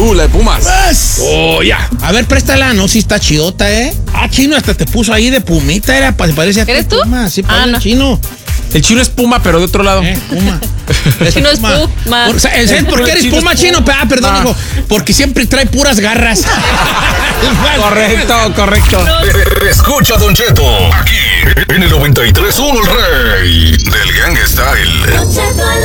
La de Pumas. Oh, ya. A ver, préstala. No, sí está chidota, ¿eh? Ah, Chino hasta te puso ahí de pumita. Se parece a ti. ¿Eres tú? Puma. Sí, parece no. Chino. El Chino es Puma, pero de otro lado. Puma. Chino es Puma. ¿Sabes por qué eres Chino es Puma, Chino? Puma. Perdón, hijo. Porque siempre trae puras garras. Correcto. Escucha, Don Cheto, aquí en el 93.1 El Rey del Gang Style.